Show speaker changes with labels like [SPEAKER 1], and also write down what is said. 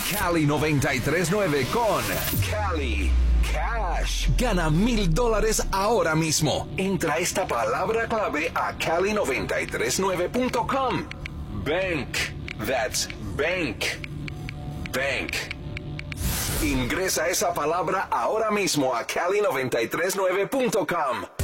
[SPEAKER 1] Cali 93.9 con Cali Cash. Gana $1,000 ahora mismo. Entra esta palabra clave a cali939.com. Bank. That's bank. Bank. Ingresa esa palabra ahora mismo a cali939.com.